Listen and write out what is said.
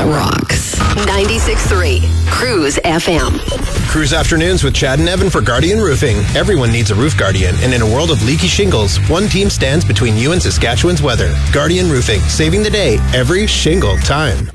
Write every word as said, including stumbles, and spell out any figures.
that rocks. ninety-six point three Cruise F M. Cruise Afternoons with Chad and Evan for Guardian Roofing. Everyone needs a roof guardian, and in a world of leaky shingles, one team stands between you and Saskatchewan's weather. Guardian Roofing, saving the day every shingle time.